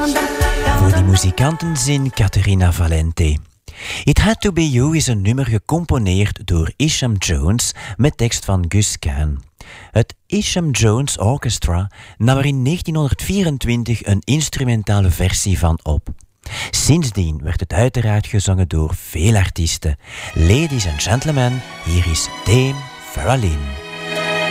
Voor die muzikanten zin Caterina Valente. It Had To Be You is een nummer gecomponeerd door Isham Jones met tekst van Gus Kahn. Het Isham Jones Orchestra nam er in 1924 een instrumentale versie van op. Sindsdien werd het uiteraard gezongen door veel artiesten. Ladies and gentlemen, hier is Dame Farah Lynn.